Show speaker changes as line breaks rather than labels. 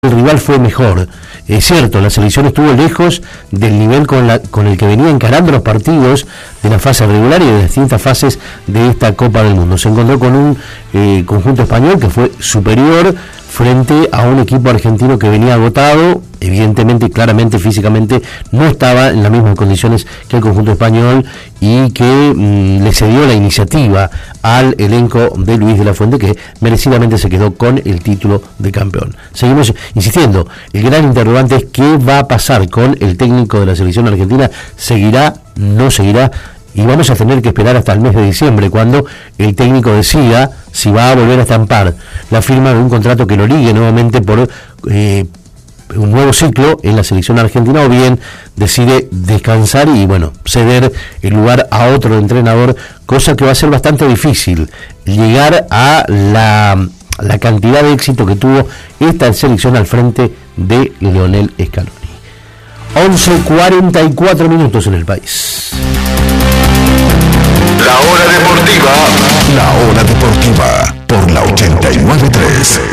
el rival fue mejor. Es cierto, la selección estuvo lejos del nivel con el que venía encarando los partidos de la fase regular y de las distintas fases de esta Copa del Mundo. Se encontró con un conjunto español que fue superior frente a un equipo argentino que venía agotado, evidentemente y claramente físicamente no estaba en las mismas condiciones que el conjunto español y que le cedió la iniciativa al elenco de Luis de la Fuente, que merecidamente se quedó con el título de campeón. Seguimos insistiendo, el gran interrogante es qué va a pasar con el técnico de la selección argentina, ¿seguirá? ¿No seguirá? Y vamos a tener que esperar hasta el mes de diciembre, cuando el técnico decida si va a volver a estampar la firma de un contrato que lo ligue nuevamente por un nuevo ciclo en la selección argentina, o bien decide descansar y ceder el lugar a otro entrenador, cosa que va a ser bastante difícil llegar a la cantidad de éxito que tuvo esta selección al frente de Lionel Scaloni. 11:44 minutos en el país.
La hora deportiva por la 89.3.